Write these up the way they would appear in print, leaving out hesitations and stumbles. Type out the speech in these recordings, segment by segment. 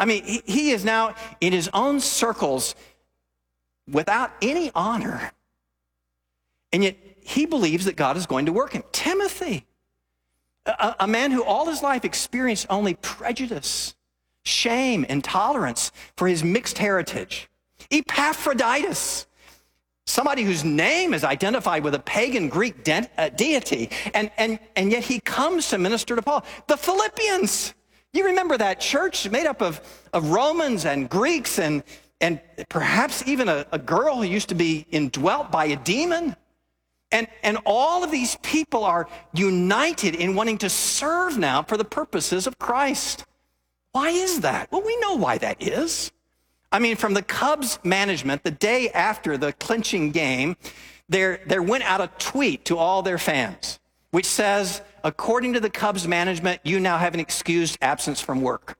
I mean, he is now in his own circles without any honor. And yet he believes that God is going to work him. Timothy, a man who all his life experienced only prejudice, shame, intolerance for his mixed heritage. Epaphroditus, somebody whose name is identified with a pagan Greek deity, and yet he comes to minister to Paul. The Philippians, you remember that church made up of Romans and Greeks and perhaps even a girl who used to be indwelt by a demon. And all of these people are united in wanting to serve now for the purposes of Christ. Why is that? Well, we know why that is. I mean, from the Cubs management, the day after the clinching game, there went out a tweet to all their fans, which says, according to the Cubs management, you now have an excused absence from work.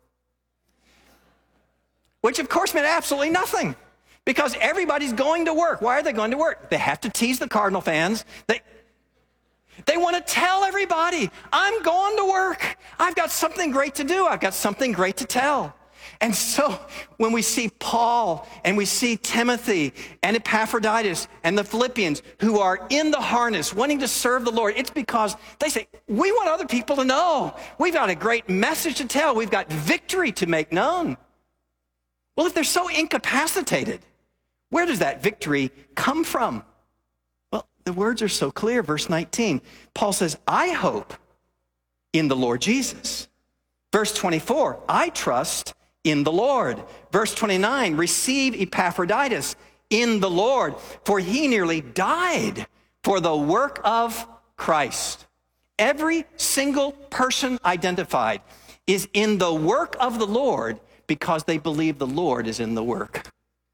Which, of course, meant absolutely nothing, because everybody's going to work. Why are they going to work? They have to tease the Cardinal fans. They want to tell everybody, I'm going to work. I've got something great to do. I've got something great to tell. And so when we see Paul and we see Timothy and Epaphroditus and the Philippians who are in the harness wanting to serve the Lord, it's because they say, we want other people to know. We've got a great message to tell. We've got victory to make known. Well, if they're so incapacitated, where does that victory come from? Well, the words are so clear. Verse 19, Paul says, I hope in the Lord Jesus. Verse 24, I trust in the Lord. Verse 29, receive Epaphroditus in the Lord, for he nearly died for the work of Christ. Every single person identified is in the work of the Lord because they believe the Lord is in the work.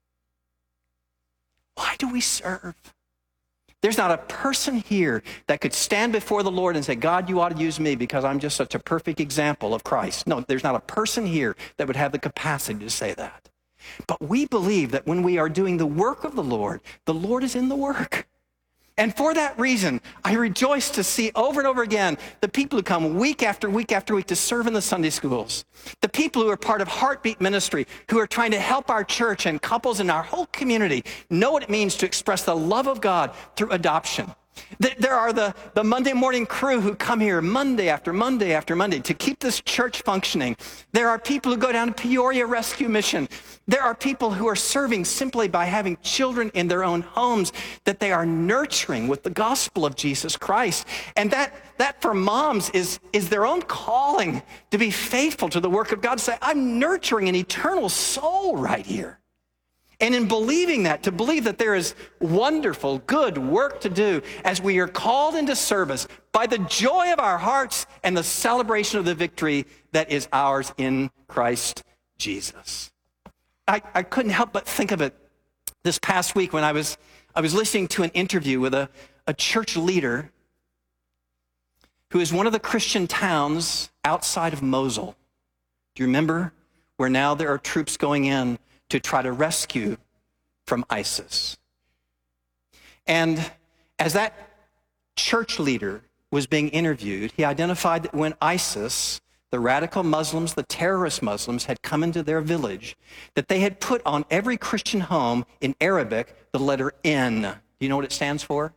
Why do we serve? There's not a person here that could stand before the Lord and say, God, you ought to use me because I'm just such a perfect example of Christ. No, there's not a person here that would have the capacity to say that. But we believe that when we are doing the work of the Lord is in the work. And for that reason, I rejoice to see over and over again the people who come week after week after week to serve in the Sunday schools, the people who are part of Heartbeat Ministry, who are trying to help our church and couples in our whole community know what it means to express the love of God through adoption. There are the Monday morning crew who come here Monday after Monday after Monday to keep this church functioning. There are people who go down to Peoria Rescue Mission. There are people who are serving simply by having children in their own homes that they are nurturing with the gospel of Jesus Christ. And that for moms is their own calling to be faithful to the work of God, to say, I'm nurturing an eternal soul right here. And in believing that, to believe that there is wonderful, good work to do as we are called into service by the joy of our hearts and the celebration of the victory that is ours in Christ Jesus. I couldn't help but think of it this past week when I was listening to an interview with a church leader who is one of the Christian towns outside of Mosul. Do you remember? Where now there are troops going in to try to rescue from ISIS. And as that church leader was being interviewed, he identified that when ISIS, the radical Muslims, the terrorist Muslims, had come into their village, that they had put on every Christian home in Arabic the letter N. Do you know what it stands for?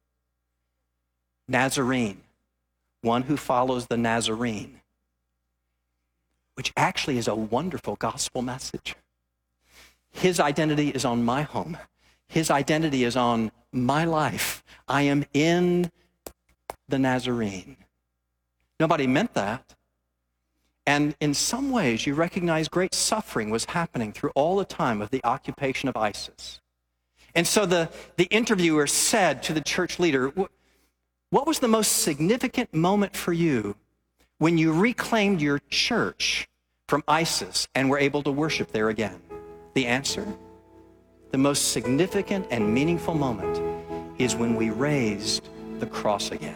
Nazarene, one who follows the Nazarene, which actually is a wonderful gospel message. His identity is on my home. His identity is on my life. I am in the Nazarene. Nobody meant that. And in some ways, you recognize great suffering was happening through all the time of the occupation of ISIS. And so the interviewer said to the church leader, what was the most significant moment for you when you reclaimed your church from ISIS and were able to worship there again? The answer, the most significant and meaningful moment is when we raised the cross again.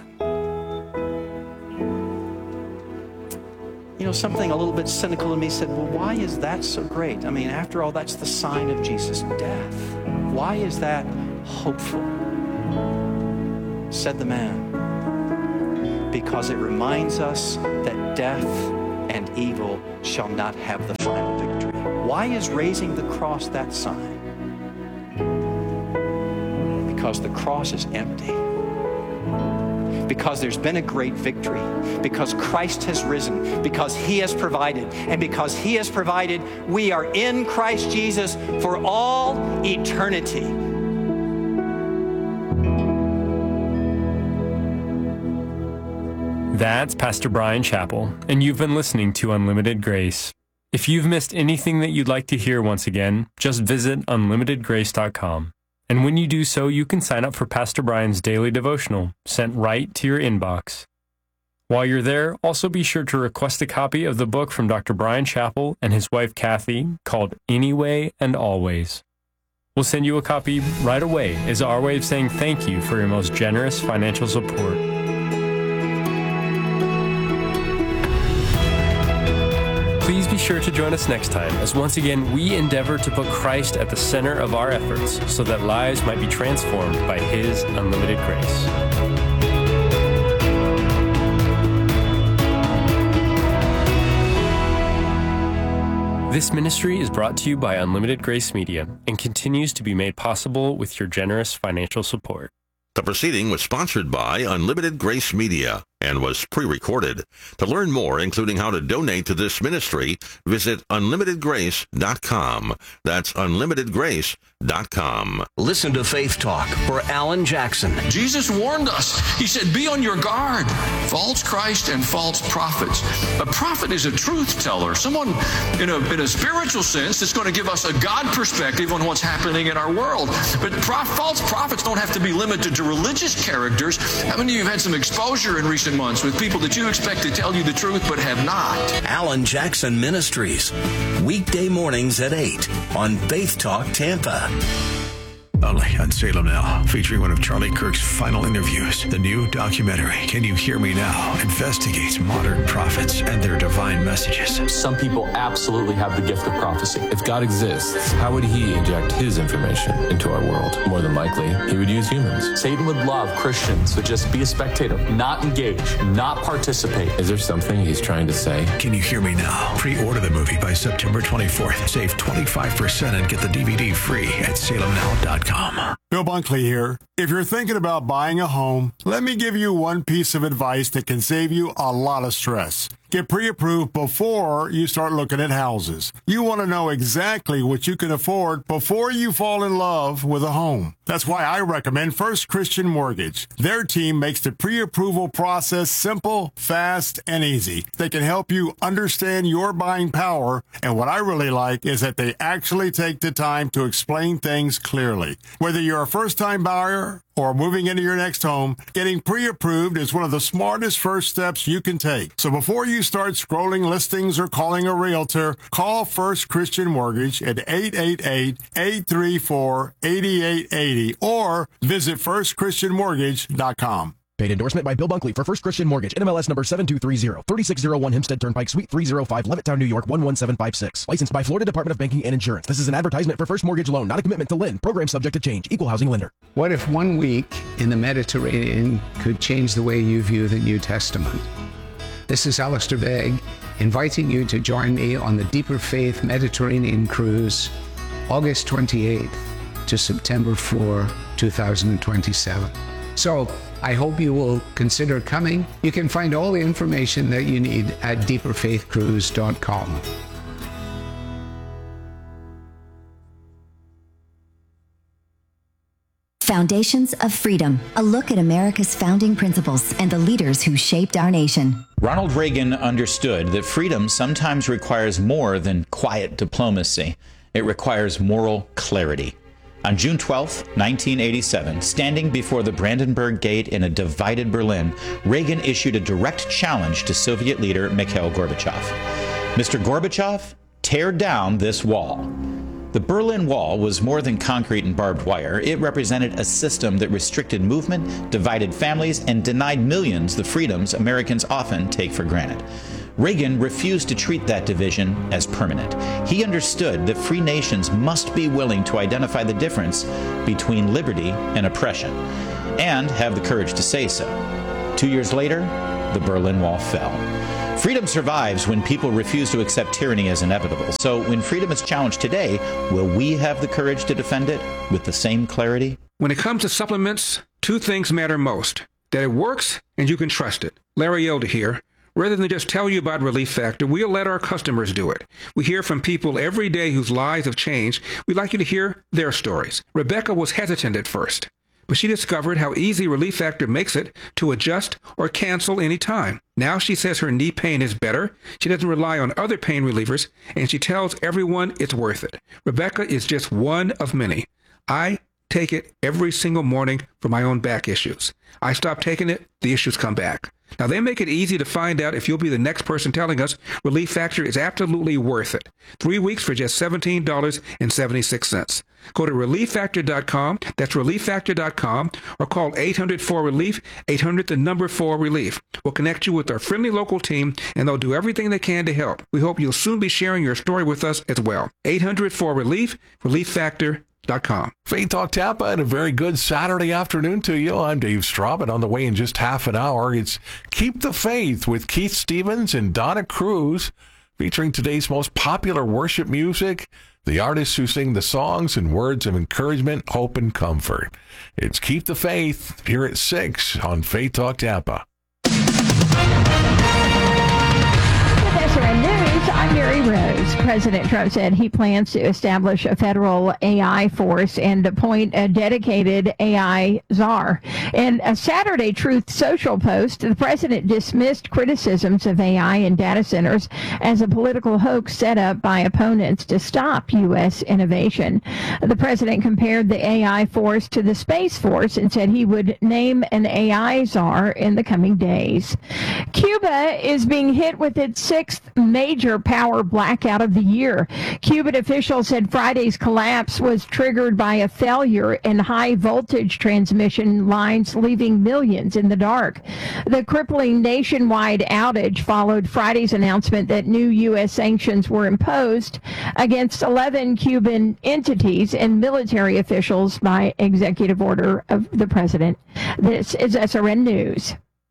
You know, something a little bit cynical in me said, well, why is that so great? I mean, after all, that's the sign of Jesus' death. Why is that hopeful? Said the man, because it reminds us that death and evil shall not have the final victory. Why is raising the cross that sign? Because the cross is empty. Because there's been a great victory. Because Christ has risen. Because He has provided. And because He has provided, we are in Christ Jesus for all eternity. That's Pastor Bryan Chapell, and you've been listening to Unlimited Grace. If you've missed anything that you'd like to hear once again, just visit unlimitedgrace.com. And when you do so, you can sign up for Pastor Bryan's daily devotional, sent right to your inbox. While you're there, also be sure to request a copy of the book from Dr. Bryan Chapell and his wife Kathy called Anyway and Always. We'll send you a copy right away as our way of saying thank you for your most generous financial support. Please be sure to join us next time as once again we endeavor to put Christ at the center of our efforts so that lives might be transformed by His unlimited grace. This ministry is brought to you by Unlimited Grace Media and continues to be made possible with your generous financial support. The proceeding was sponsored by Unlimited Grace Media and was pre-recorded. To learn more, including how to donate to this ministry, visit unlimitedgrace.com. That's unlimitedgrace.com. Listen to Faith Talk for Alan Jackson. Jesus warned us. He said, be on your guard. False Christ and false prophets. A prophet is a truth teller. Someone in a spiritual sense that's going to give us a God perspective on what's happening in our world. But false prophets don't have to be limited to religious characters. How many of you have had some exposure in recent months with people that you expect to tell you the truth but have not? Alan Jackson Ministries, weekday mornings at 8 on Faith Talk Tampa. Only on Salem Now, featuring one of Charlie Kirk's final interviews. The new documentary, Can You Hear Me Now?, investigates modern prophets and their divine messages. Some people absolutely have the gift of prophecy. If God exists, how would He inject His information into our world? More than likely, He would use humans. Satan would love Christians to just be a spectator, not engage, not participate. Is there something He's trying to say? Can You Hear Me Now? Pre-order the movie by September 24th. Save 25% and get the DVD free at salemnow.com. Bill Bunkley here. If you're thinking about buying a home, let me give you one piece of advice that can save you a lot of stress. Get pre-approved before you start looking at houses. You want to know exactly what you can afford before you fall in love with a home. That's why I recommend First Christian Mortgage. Their team makes the pre-approval process simple, fast, and easy. They can help you understand your buying power, and what I really like is that they actually take the time to explain things clearly. Whether you're a first-time buyer or moving into your next home, getting pre-approved is one of the smartest first steps you can take. So before you start scrolling listings or calling a realtor, call First Christian Mortgage at 888-834-8880 or visit firstchristianmortgage.com. Paid endorsement by Bill Bunkley for First Christian Mortgage, NMLS number 7230, 3601 Hempstead Turnpike, Suite 305, Levittown, New York, 11756. Licensed by Florida Department of Banking and Insurance. This is an advertisement for First Mortgage Loan, not a commitment to lend. Program subject to change. Equal housing lender. What if 1 week in the Mediterranean could change the way you view the New Testament? This is Alistair Begg, inviting you to join me on the Deeper Faith Mediterranean Cruise, August 28th to September 4, 2027. So, I hope you will consider coming. You can find all the information that you need at deeperfaithcruise.com. Foundations of Freedom, a look at America's founding principles and the leaders who shaped our nation. Ronald Reagan understood that freedom sometimes requires more than quiet diplomacy. It requires moral clarity. On June 12, 1987, standing before the Brandenburg Gate in a divided Berlin, Reagan issued a direct challenge to Soviet leader Mikhail Gorbachev. Mr. Gorbachev, tear down this wall. The Berlin Wall was more than concrete and barbed wire. It represented a system that restricted movement, divided families, and denied millions the freedoms Americans often take for granted. Reagan refused to treat that division as permanent. He understood that free nations must be willing to identify the difference between liberty and oppression, and have the courage to say so. 2 years later, the Berlin Wall fell. Freedom survives when people refuse to accept tyranny as inevitable. So when freedom is challenged today, will we have the courage to defend it with the same clarity? When it comes to supplements, two things matter most: that it works and you can trust it. Larry Elder here. Rather than just tell you about Relief Factor, we'll let our customers do it. We hear from people every day whose lives have changed. We'd like you to hear their stories. Rebecca was hesitant at first, but she discovered how easy Relief Factor makes it to adjust or cancel any time. Now she says her knee pain is better, she doesn't rely on other pain relievers, and she tells everyone it's worth it. Rebecca is just one of many. I take it every single morning for my own back issues. I stop taking it, the issues come back. Now, they make it easy to find out if you'll be the next person telling us Relief Factor is absolutely worth it. 3 weeks for just $17.76. Go to ReliefFactor.com, that's ReliefFactor.com, or call 800-4RELIEF, 800-4RELIEF. We'll connect you with our friendly local team, and they'll do everything they can to help. We hope you'll soon be sharing your story with us as well. 800-4RELIEF, ReliefFactor.com. Faith Talk Tampa, and a very good Saturday afternoon to you. I'm Dave Straub, and on the way in just half an hour, it's Keep the Faith with Keith Stevens and Donna Cruz, featuring today's most popular worship music, the artists who sing the songs and words of encouragement, hope, and comfort. It's Keep the Faith here at 6 on Faith Talk Tampa. SRN News, I'm Mary Rose. President Trump said he plans to establish a federal AI force and appoint a dedicated AI czar. In a Saturday Truth Social post, the president dismissed criticisms of AI and data centers as a political hoax set up by opponents to stop U.S. innovation. The president compared the AI force to the Space Force and said he would name an AI czar in the coming days. Cuba is being hit with its sixth major power blackout of the year. Cuban officials said Friday's collapse was triggered by a failure in high voltage transmission lines, leaving millions in the dark. The crippling nationwide outage followed Friday's announcement that new U.S. sanctions were imposed against 11 Cuban entities and military officials by executive order of the president. This is SRN News.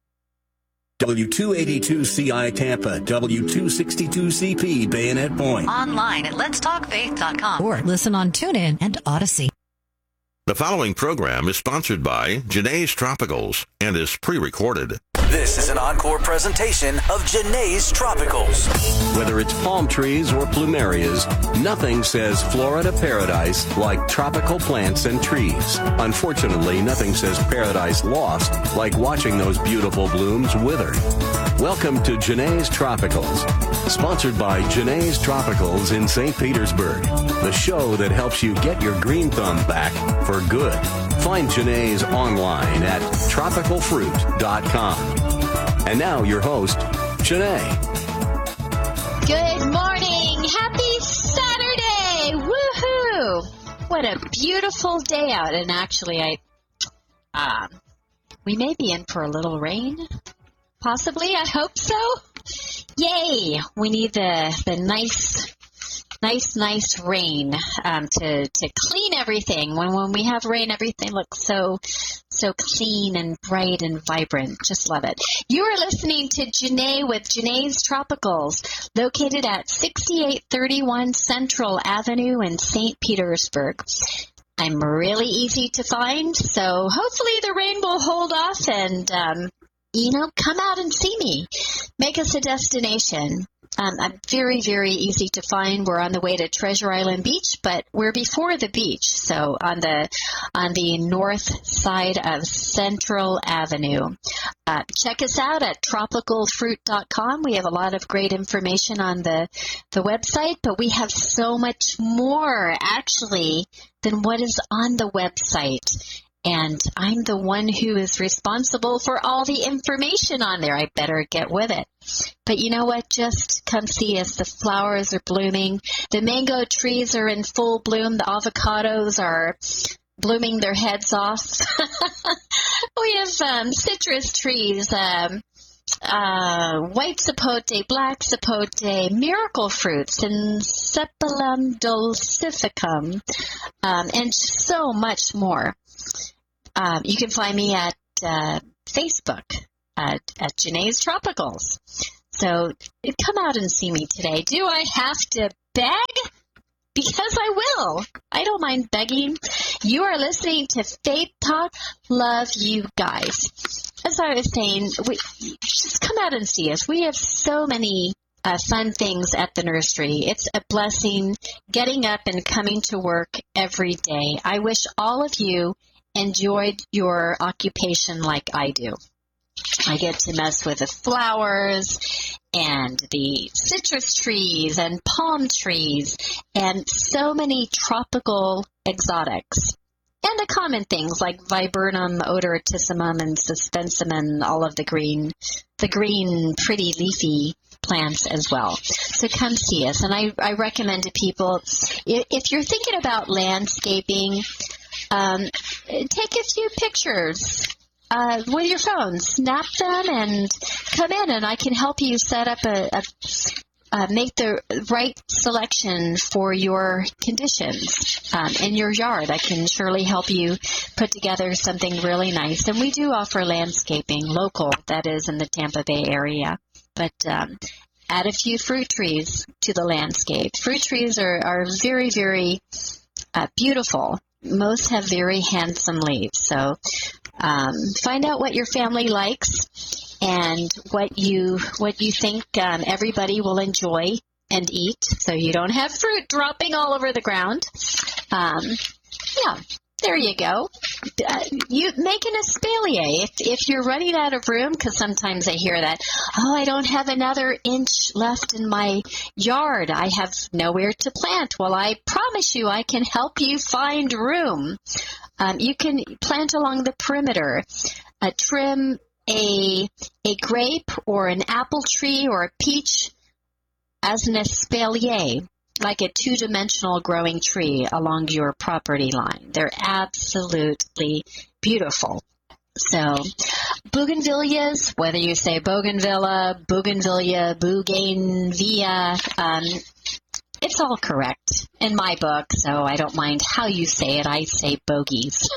W282CI Tampa, W262CP Bayonet Point. Online at letstalkfaith.com or listen on TuneIn and Odyssey. The following program is sponsored by Janae's Tropicals and is pre-recorded. This is an encore presentation of Janae's Tropicals. Whether it's palm trees or plumerias, nothing says Florida paradise like tropical plants and trees. Unfortunately, nothing says paradise lost like watching those beautiful blooms wither. Welcome to Janae's Tropicals, sponsored by Janae's Tropicals in St. Petersburg, the show that helps you get your green thumb back for good. Find Janae's online at tropicalfruit.com. And now your host, Janae. Good morning. Happy Saturday. Woohoo. What a beautiful day out. And actually, we may be in for a little rain. Possibly. I hope so. Yay. We need the nice rain to clean everything. When we have rain, everything looks so clean and bright and vibrant. Just love it. You are listening to Janae with Janae's Tropicals, located at 6831 Central Avenue in St. Petersburg. I'm really easy to find, so hopefully the rain will hold off and, come out and see me. Make us a destination. I'm very, very easy to find. We're on the way to Treasure Island Beach, but we're before the beach, so on the north side of Central Avenue. Check us out at tropicalfruit.com. We have a lot of great information on the website, but we have so much more, actually, than what is on the website. And I'm the one who is responsible for all the information on there. I better get with it. But you know what? Just come see us. The flowers are blooming. The mango trees are in full bloom. The avocados are blooming their heads off. We have citrus trees, white sapote, black sapote, miracle fruits, and Cephalum dulcificum, and so much more. You can find me at Facebook at Janae's Tropicals. So come out and see me today. Do I have to beg? Because I will. I don't mind begging. You are listening to Faith Talk. Love you guys. As I was saying, just come out and see us. We have so many fun things at the nursery. It's a blessing getting up and coming to work every day. I wish all of you enjoyed your occupation like I do. I get to mess with the flowers and the citrus trees and palm trees and so many tropical exotics. And the common things like viburnum, odoratissimum, and suspensum, all of the green, pretty leafy plants as well. So come see us. And I recommend to people, if you're thinking about landscaping, take a few pictures with your phone. Snap them and come in, and I can help you set up make the right selection for your conditions in your yard. I can surely help you put together something really nice. And we do offer landscaping, local, that is, in the Tampa Bay area. But add a few fruit trees to the landscape. Fruit trees are very, very beautiful. Most have very handsome leaves. So find out what your family likes and what you think everybody will enjoy and eat, so you don't have fruit dropping all over the ground. Yeah, there you go. You make an espalier if you're running out of room, because sometimes I hear that, I don't have another inch left in my yard. I have nowhere to plant. Well, I promise you I can help you find room. You can plant along the perimeter. Trim a grape or an apple tree or a peach as an espalier, like a two-dimensional growing tree along your property line. They're absolutely beautiful. So bougainvilleas, whether you say bougainvillea, bougainvillea, it's all correct in my book, so I don't mind how you say it. I say bogies.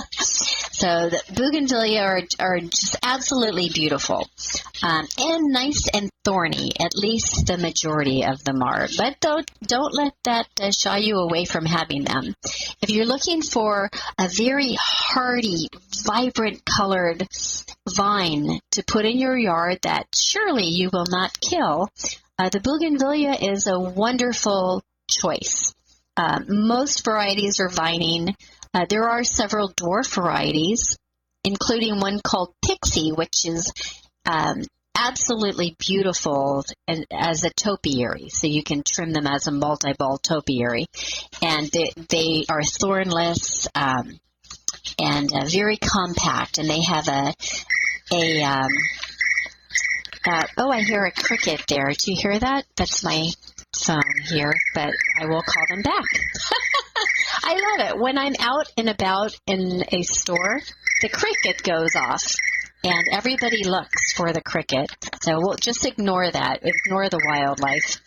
So the bougainvillea are just absolutely beautiful and nice and thorny. At least the majority of them are. But don't let that shy you away from having them. If you're looking for a very hardy, vibrant colored vine to put in your yard that surely you will not kill, the bougainvillea is a wonderful choice. Most varieties are vining. There are several dwarf varieties, including one called Pixie, which is absolutely beautiful as a topiary. So you can trim them as a multi-ball topiary. And they are thornless and very compact. And they have I hear a cricket there. Do you hear that? That's my phone here, but I will call them back. I love it. When I'm out and about in a store, the cricket goes off, and everybody looks for the cricket. So we'll just ignore that. Ignore the wildlife.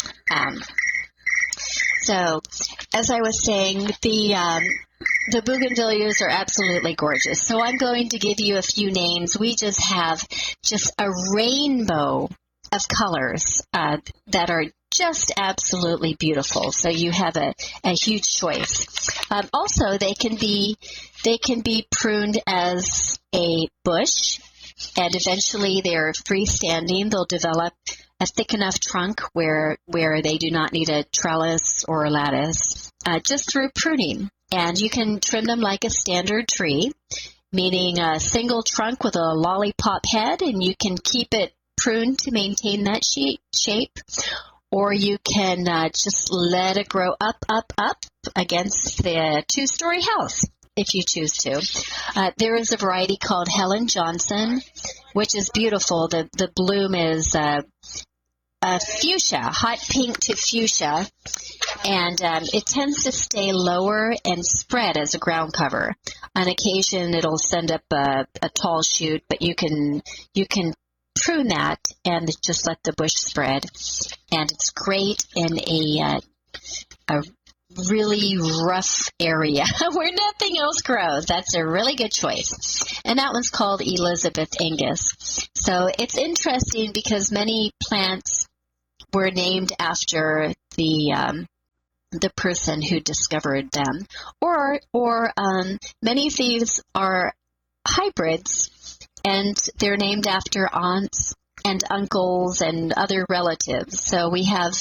So, as I was saying, the bougainvilleas are absolutely gorgeous. So I'm going to give you a few names. We just have a rainbow of colors that are just absolutely beautiful. So you have a huge choice. Also, they can be pruned as a bush, and eventually they're freestanding. They'll develop a thick enough trunk where they do not need a trellis or a lattice, just through pruning. And you can trim them like a standard tree, meaning a single trunk with a lollipop head, and you can keep it pruned to maintain that shape. Or you can just let it grow up against the two-story house, if you choose to. There is a variety called Helen Johnson, which is beautiful. The bloom is fuchsia, hot pink to fuchsia, and it tends to stay lower and spread as a ground cover. On occasion, it'll send up a tall shoot, but you can prune that and just let the bush spread. And it's great in a really rough area where nothing else grows. That's a really good choice. And that one's called Elizabeth Angus. So it's interesting because many plants were named after the person who discovered them, or many of these are hybrids, and they're named after aunts and uncles and other relatives. So we have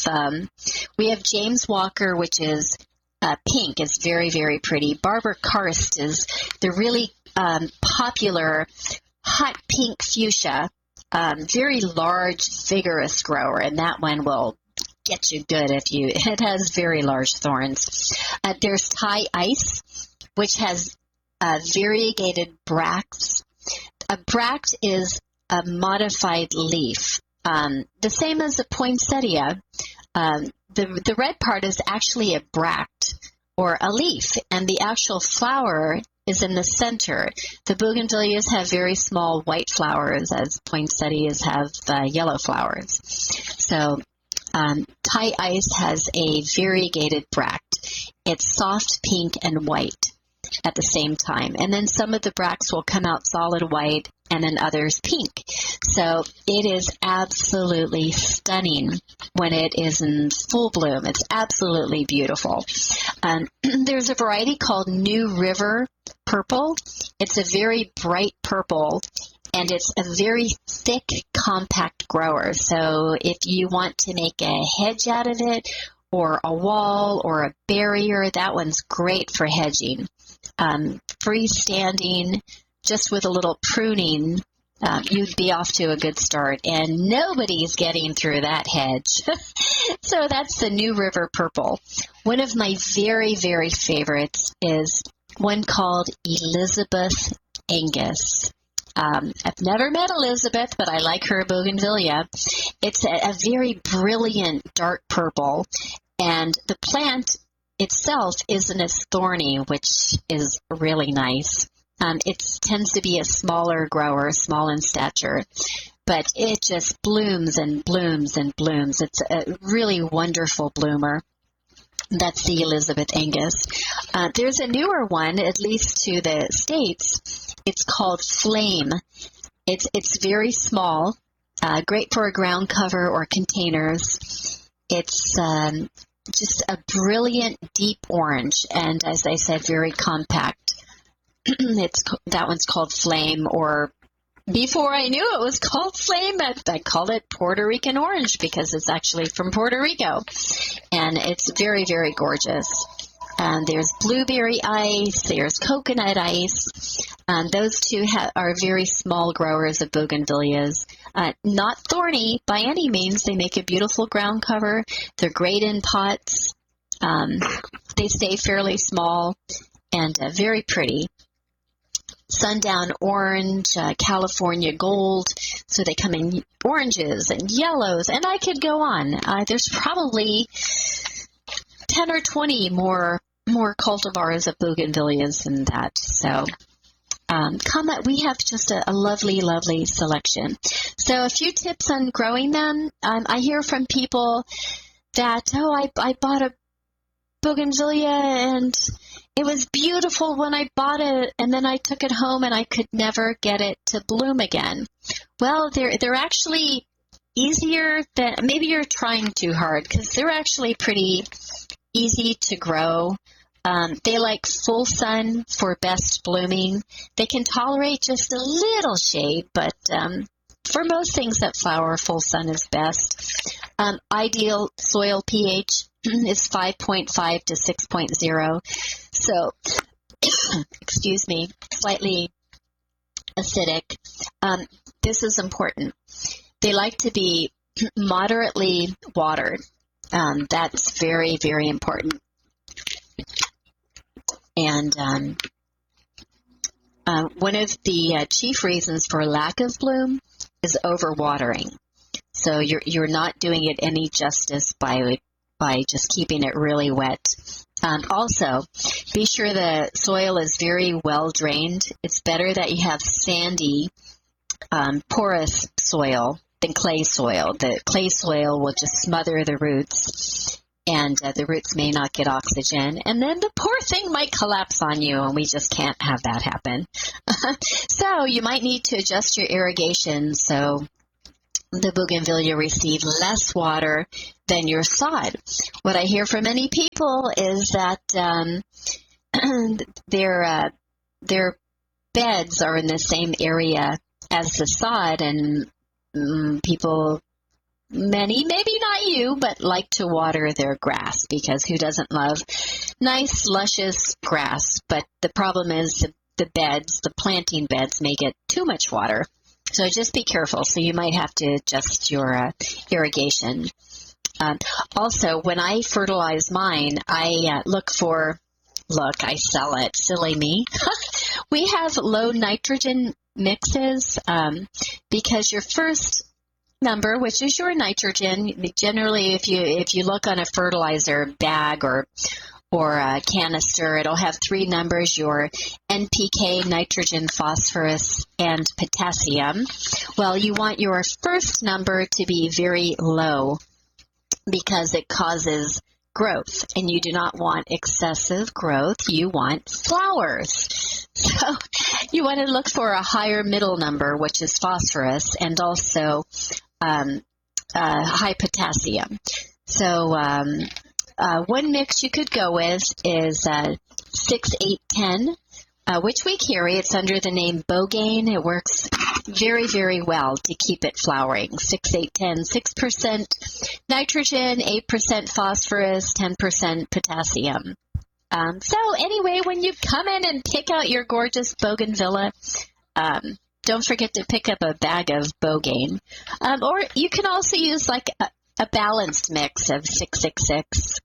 James Walker, which is pink. It's very, very pretty. Barbara Karst is the really popular hot pink fuchsia, very large, vigorous grower, and that one will get you good it has very large thorns. There's Thai ice, which has variegated bracts. A bract is a modified leaf, the same as a poinsettia. The red part is actually a bract or a leaf, and the actual flower is in the center. The bougainvilleas have very small white flowers, as poinsettias have yellow flowers. So Thai ice has a variegated bract. It's soft pink and white at the same time. And then some of the bracts will come out solid white and then others pink. So it is absolutely stunning when it is in full bloom. It's absolutely beautiful. There's a variety called New River Purple. It's a very bright purple, and it's a very thick, compact grower. So if you want to make a hedge out of it, or a wall, or a barrier, that one's great for hedging. Freestanding, just with a little pruning, you'd be off to a good start, and nobody's getting through that hedge. So that's the New River Purple. One of my very, very favorites is one called Elizabeth Angus. I've never met Elizabeth, but I like her bougainvillea. It's a very brilliant dark purple, and the plant itself isn't as thorny, which is really nice. It tends to be a smaller grower, small in stature, but it just blooms and blooms and blooms. It's a really wonderful bloomer. That's the Elizabeth Angus. There's a newer one, at least to the States. It's called Flame. It's very small, great for a ground cover or containers. It's just a brilliant deep orange, and as I said, very compact. That one's called Flame, or before I knew it was called Flame, I called it Puerto Rican orange because it's actually from Puerto Rico, and it's very, very gorgeous. There's blueberry ice, there's coconut ice. Those two are very small growers of bougainvilleas. Not thorny by any means. They make a beautiful ground cover. They're great in pots. They stay fairly small and very pretty. Sundown orange, California gold. So they come in oranges and yellows, and I could go on. There's probably 10 or 20 more cultivars of bougainvilleas than that. So we have just a lovely, lovely selection. So a few tips on growing them. I hear from people that, I bought a bougainvillea and it was beautiful when I bought it, and then I took it home and I could never get it to bloom again. Well, they're actually easier than, maybe you're trying too hard, because they're actually pretty easy to grow. They like full sun for best blooming. They can tolerate just a little shade, but for most things that flower, full sun is best. Ideal soil pH is 5.5 to 6.0. So, excuse me, slightly acidic. This is important. They like to be moderately watered. That's very, very important. And one of the chief reasons for lack of bloom is overwatering. So you're not doing it any justice by just keeping it really wet. Also, be sure the soil is very well drained. It's better that you have sandy, porous soil than clay soil. The clay soil will just smother the roots, and the roots may not get oxygen, and then the poor thing might collapse on you, and we just can't have that happen. So you might need to adjust your irrigation so the bougainvillea receive less water than your sod. What I hear from many people is that their beds are in the same area as the sod, and people, many, maybe not you, but like to water their grass, because who doesn't love nice, luscious grass? But the problem is the beds, the planting beds, may get too much water. So just be careful. So you might have to adjust your irrigation. Also, when I fertilize mine, I I sell it. Silly me. We have low nitrogen mixes because your first number, which is your nitrogen, generally if you look on a fertilizer bag or a canister, it'll have 3 numbers: your NPK, nitrogen, phosphorus, and potassium. Well, you want your first number to be very low because it causes growth, and you do not want excessive growth. You want flowers. So you want to look for a higher middle number, which is phosphorus, and also high potassium. So one mix you could go with is 6-8-10, which we carry. It's under the name Bogain. It works very, very well to keep it flowering. 6-8-10, 6% nitrogen, 8% phosphorus, 10% potassium. So anyway, when you come in and pick out your gorgeous bougainvillea, don't forget to pick up a bag of Bogain. Or you can also use like a balanced mix of 666.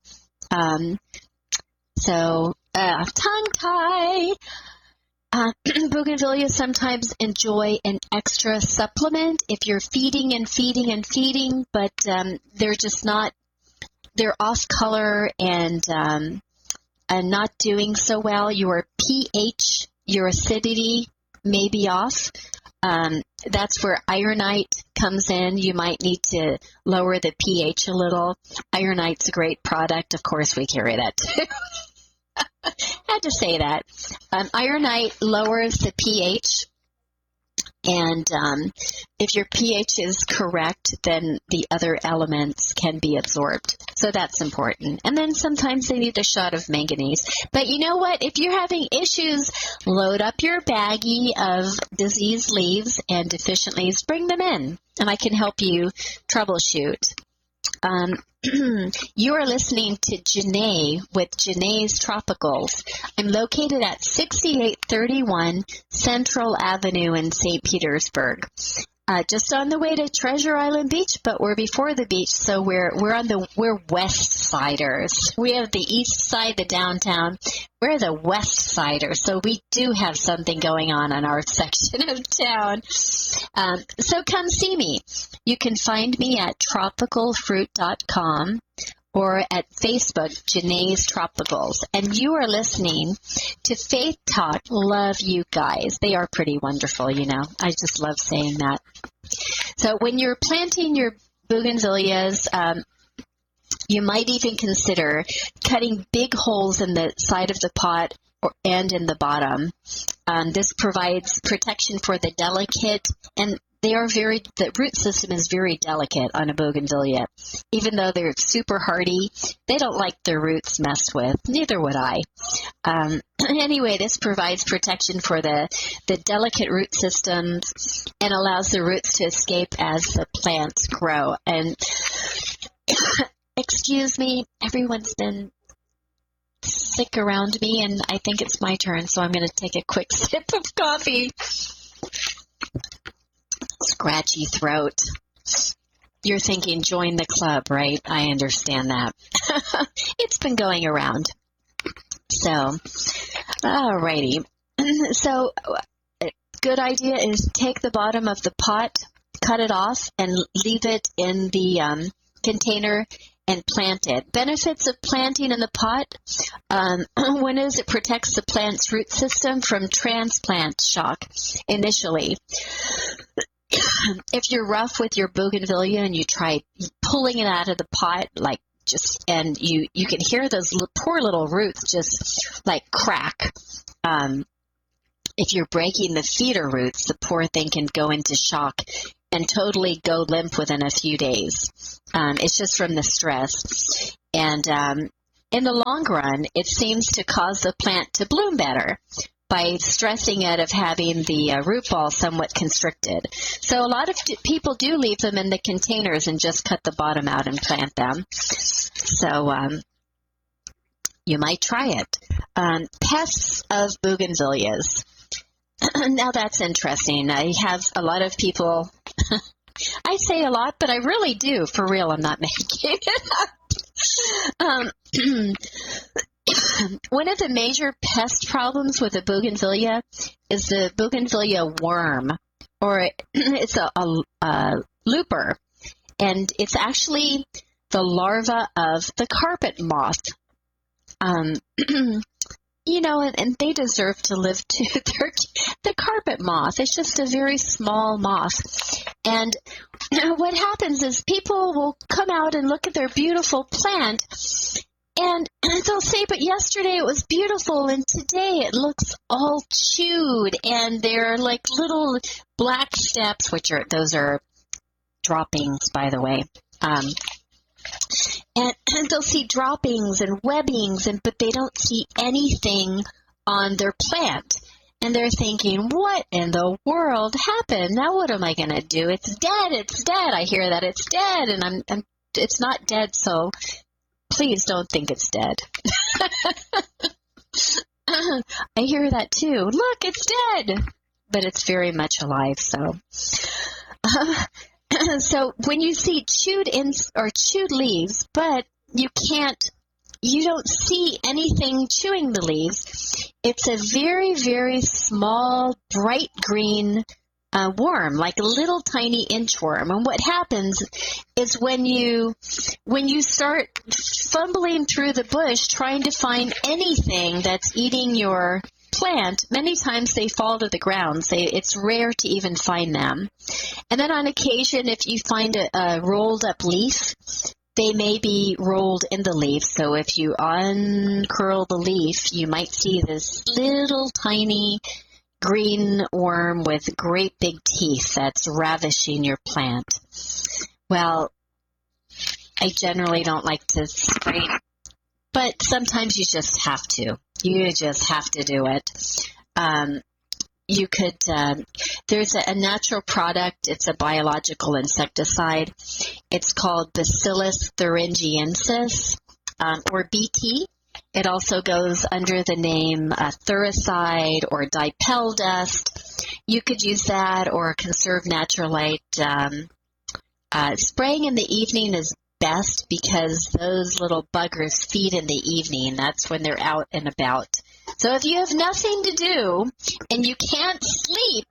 Tongue tie. Bougainvillea sometimes enjoy an extra supplement if you're feeding and feeding and feeding, but they're just not, they're off color and not doing so well. Your pH, your acidity may be off. That's where ironite comes in. You might need to lower the pH a little. Ironite's a great product. Of course, we carry that too. Had to say that. Ironite lowers the pH, and if your pH is correct, then the other elements can be absorbed. So that's important. And then sometimes they need a shot of manganese. But you know what? If you're having issues, load up your baggie of diseased leaves and deficient leaves. Bring them in, and I can help you troubleshoot. You are listening to Janae with Janae's Tropicals. I'm located at 6831 Central Avenue in St. Petersburg. Just on the way to Treasure Island Beach, but we're before the beach, so we're West Siders. We have the east side, the downtown. We're the West Siders, so we do have something going on our section of town. So come see me. You can find me at tropicalfruit.com or at Facebook, Janae's Tropicals. And you are listening to Faith Talk. Love you guys. They are pretty wonderful, you know. I just love saying that. So when you're planting your bougainvilleas, you might even consider cutting big holes in the side of the pot and in the bottom. This provides protection for the delicate, and the root system is very delicate on a bougainvillea. Even though they're super hardy, they don't like their roots messed with. Neither would I. Anyway, this provides protection for the delicate root systems and allows the roots to escape as the plants grow. And excuse me, everyone's been sick around me, and I think it's my turn, so I'm going to take a quick sip of coffee. Scratchy throat. You're thinking, join the club, right? I understand that. It's been going around. So, alrighty. So, a good idea is take the bottom of the pot, cut it off, and leave it in the container and plant it. Benefits of planting in the pot. One is it protects the plant's root system from transplant shock initially. If you're rough with your bougainvillea and you try pulling it out of the pot, like and you can hear those poor little roots just like crack. If you're breaking the feeder roots, the poor thing can go into shock and totally go limp within a few days. It's just from the stress. And in the long run, it seems to cause the plant to bloom better by stressing it of having the root ball somewhat constricted. So a lot of people do leave them in the containers and just cut the bottom out and plant them. So you might try it. Pests of bougainvilleas. Now that's interesting. I have a lot of people, I say a lot, but I really do. For real, I'm not making it up. One of the major pest problems with a bougainvillea is the bougainvillea worm, or it's a looper, and it's actually the larva of the carpet moth. You know, and they deserve to live too. The carpet moth. It's just a very small moth. And what happens is people will come out and look at their beautiful plant, and they'll say, but yesterday it was beautiful, and today it looks all chewed, and they're like little black steps, those are droppings, by the way. And they'll see droppings and webbings, but they don't see anything on their plant. And they're thinking, what in the world happened? Now what am I going to do? It's dead. It's dead. I hear that it's dead, and it's not dead, so please don't think it's dead. I hear that too. Look, it's dead. But it's very much alive, so... So when you see chewed leaves, but you don't see anything chewing the leaves, it's a very, very small, bright green worm, like a little tiny inchworm. And what happens is when you start fumbling through the bush trying to find anything that's eating your plant, many times they fall to the ground. It's rare to even find them. And then on occasion, if you find a rolled up leaf, they may be rolled in the leaf. So if you uncurl the leaf, you might see this little tiny green worm with great big teeth that's ravishing your plant. Well, I generally don't like to spray, but sometimes you just have to. You just have to do it. You could, there's a natural product. It's a biological insecticide. It's called Bacillus thuringiensis, or BT. It also goes under the name Thuricide or Dipel dust. You could use that or Conserve Naturalite. Spraying in the evening is best because those little buggers feed in the evening. That's when they're out and about. So if you have nothing to do and you can't sleep,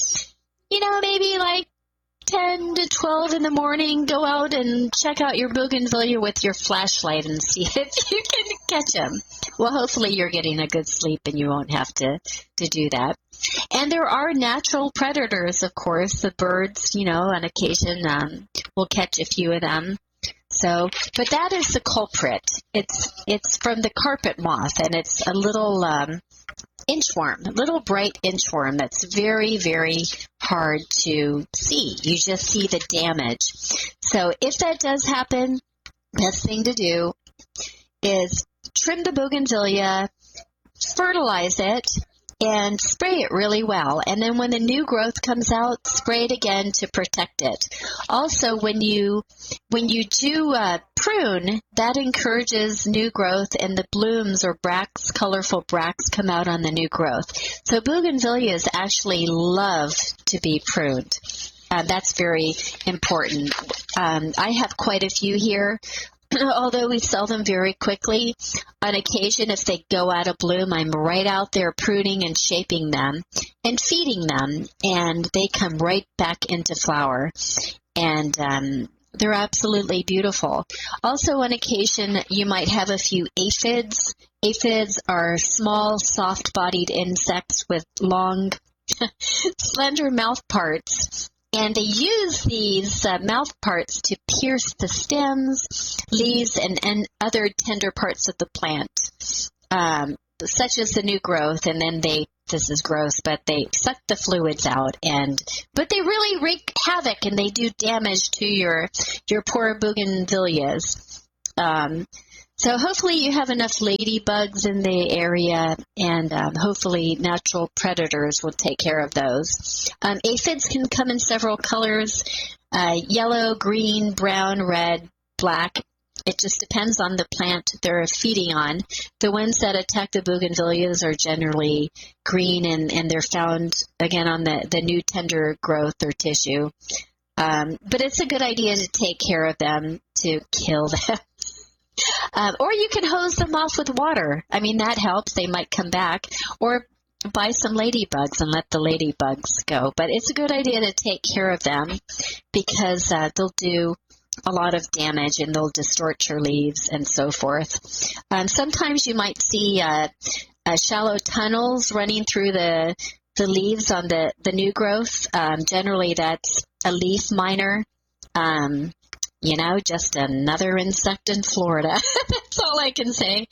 maybe like 10 to 12 in the morning, go out and check out your bougainvillea with your flashlight and see if you can catch them. Well, hopefully you're getting a good sleep and you won't have to do that. And there are natural predators, of course. The birds, on occasion will catch a few of them. So, but that is the culprit. It's from the carpet moth, and it's a little inchworm, a little bright inchworm that's very, very hard to see. You just see the damage. So if that does happen, best thing to do is trim the bougainvillea, fertilize it, and spray it really well. And then when the new growth comes out, spray it again to protect it. Also, when you do prune, that encourages new growth, and the blooms or bracts, colorful bracts, come out on the new growth. So bougainvilleas actually love to be pruned. That's very important. I have quite a few here. Although we sell them very quickly, on occasion, if they go out of bloom, I'm right out there pruning and shaping them and feeding them, and they come right back into flower. And they're absolutely beautiful. Also, on occasion, you might have a few aphids. Aphids are small, soft-bodied insects with long, slender mouth parts. And they use these mouth parts to pierce the stems, leaves, and other tender parts of the plant, such as the new growth. And then this is gross, but they suck the fluids out, but they really wreak havoc, and they do damage to your poor bougainvilleas. So hopefully you have enough ladybugs in the area, and hopefully natural predators will take care of those. Aphids can come in several colors, yellow, green, brown, red, black. It just depends on the plant they're feeding on. The ones that attack the bougainvilleas are generally green, and they're found, again, on the new tender growth or tissue. But it's a good idea to take care of them, to kill them. Or you can hose them off with water. I mean, that helps. They might come back. Or buy some ladybugs and let the ladybugs go. But it's a good idea to take care of them, because they'll do a lot of damage, and they'll distort your leaves and so forth. Sometimes you might see shallow tunnels running through the leaves on the new growth. Generally, that's a leaf miner. Just another insect in Florida. That's all I can say.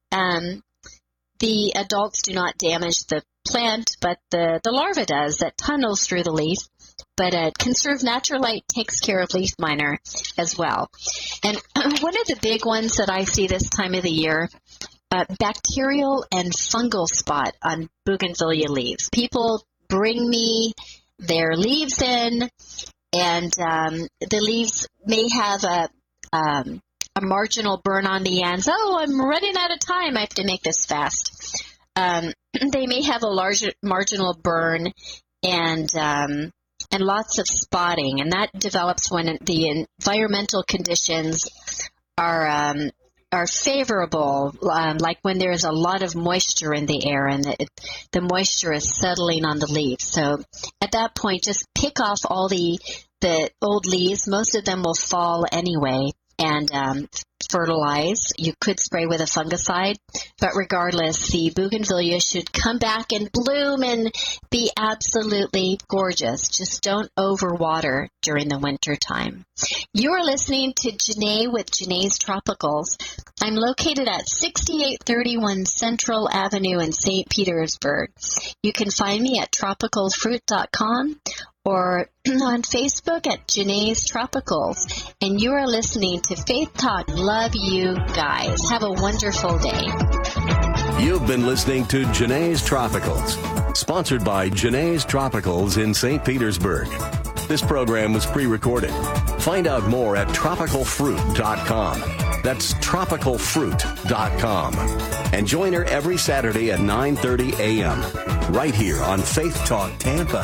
The adults do not damage the plant, but the larva does, that tunnels through the leaf. But conserved natural light takes care of leaf miner as well. And one of the big ones that I see this time of the year, bacterial and fungal spot on bougainvillea leaves. People bring me their leaves in, and the leaves may have a marginal burn on the ends. Oh, I'm running out of time. I have to make this fast. They may have a large marginal burn and lots of spotting, and that develops when the environmental conditions are favorable, like when there's a lot of moisture in the air and the moisture is settling on the leaves. So at that point, just pick off all the old leaves. Most of them will fall anyway, and fertilize. You could spray with a fungicide, but regardless, the bougainvillea should come back and bloom and be absolutely gorgeous. Just don't overwater during the winter time. You are listening to Janae with Janae's Tropicals. I'm located at 6831 Central Avenue in St. Petersburg. You can find me at tropicalfruit.com or on Facebook at Janae's Tropicals. And you are listening to Faith Talk. Love you guys. Have a wonderful day. You've been listening to Janae's Tropicals, sponsored by Janae's Tropicals in St. Petersburg. This program was pre-recorded. Find out more at tropicalfruit.com. That's tropicalfruit.com. And join her every Saturday at 9:30 a.m. right here on Faith Talk Tampa.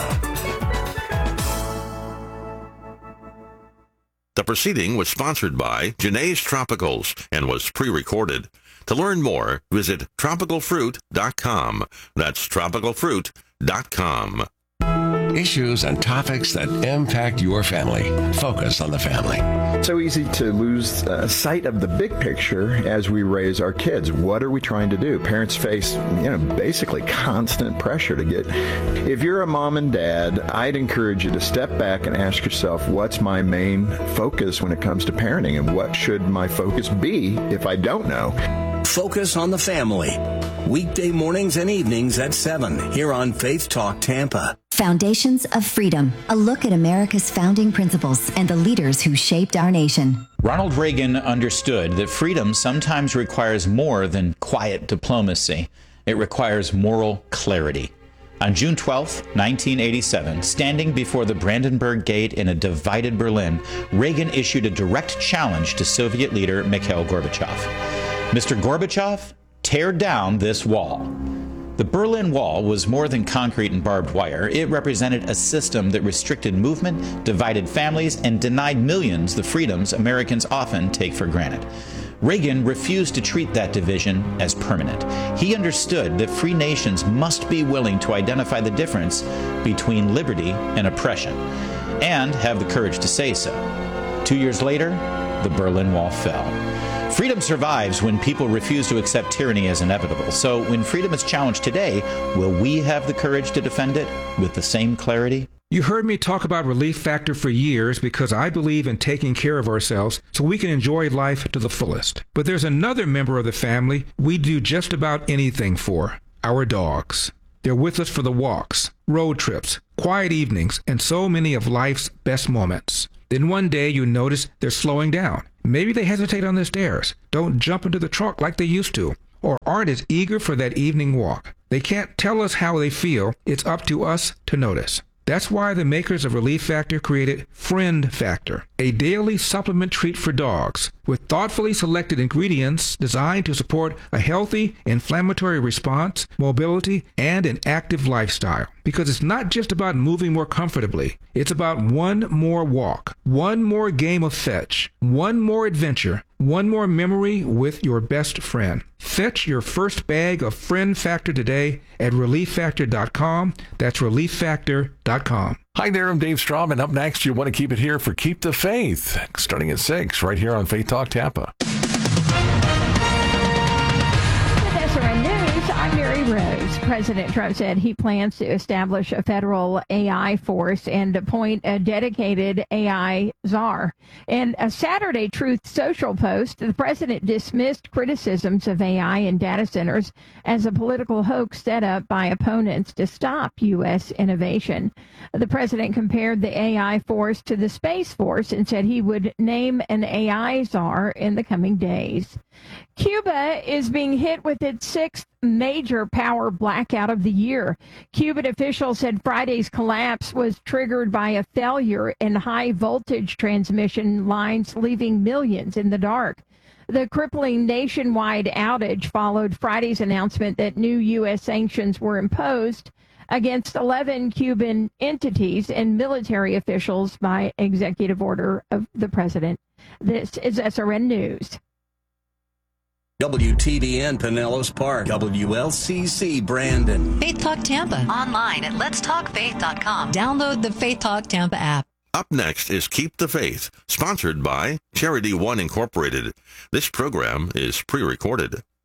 The proceeding was sponsored by Janae's Tropicals and was pre-recorded. To learn more, visit tropicalfruit.com. That's tropicalfruit.com. Issues and topics that impact your family. Focus on the family. So easy to lose sight of the big picture as we raise our kids. What are we trying to do? Parents face, basically constant pressure to get. If you're a mom and dad, I'd encourage you to step back and ask yourself, what's my main focus when it comes to parenting, and what should my focus be if I don't know? Focus on the family. Weekday mornings and evenings at 7 here on Faith Talk Tampa. Foundations of Freedom, a look at America's founding principles and the leaders who shaped our nation. Ronald Reagan understood that freedom sometimes requires more than quiet diplomacy. It requires moral clarity. On June 12, 1987, standing before the Brandenburg Gate in a divided Berlin, Reagan issued a direct challenge to Soviet leader Mikhail Gorbachev. Mr. Gorbachev, tear down this wall. The Berlin Wall was more than concrete and barbed wire. It represented a system that restricted movement, divided families, and denied millions the freedoms Americans often take for granted. Reagan refused to treat that division as permanent. He understood that free nations must be willing to identify the difference between liberty and oppression, and have the courage to say so. 2 years later, the Berlin Wall fell. Freedom survives when people refuse to accept tyranny as inevitable. So when freedom is challenged today, will we have the courage to defend it with the same clarity? You heard me talk about Relief Factor for years because I believe in taking care of ourselves so we can enjoy life to the fullest. But there's another member of the family we do just about anything for, our dogs. They're with us for the walks, road trips, quiet evenings, and so many of life's best moments. Then one day you notice they're slowing down. Maybe they hesitate on the stairs, don't jump into the truck like they used to, or aren't as eager for that evening walk. They can't tell us how they feel. It's up to us to notice. That's why the makers of Relief Factor created Friend Factor, a daily supplement treat for dogs with thoughtfully selected ingredients designed to support a healthy inflammatory response, mobility, and an active lifestyle. Because it's not just about moving more comfortably. It's about one more walk, one more game of fetch, one more adventure, one more memory with your best friend. Fetch your first bag of Friend Factor today at ReliefFactor.com. That's ReliefFactor.com. Hi there, I'm Dave Strawman. Up next, you want to keep it here for Keep the Faith, starting at 6, right here on Faith Talk Tampa. SRN News, I'm Mary Rose. President Trump said he plans to establish a federal AI force and appoint a dedicated AI czar. In a Saturday Truth Social post, the president dismissed criticisms of AI and data centers as a political hoax set up by opponents to stop U.S. innovation. The president compared the AI force to the Space Force and said he would name an AI czar in the coming days. Cuba is being hit with its sixth major power blackout of the year. Cuban officials said Friday's collapse was triggered by a failure in high voltage transmission lines, leaving millions in the dark. The crippling nationwide outage followed Friday's announcement that new U.S. sanctions were imposed against 11 Cuban entities and military officials by executive order of the president. This is SRN News. WTDN Pinellas Park, WLCC Brandon. Faith Talk Tampa. Online at letstalkfaith.com. Download the Faith Talk Tampa app. Up next is Keep the Faith, sponsored by Charity One Incorporated. This program is pre-recorded.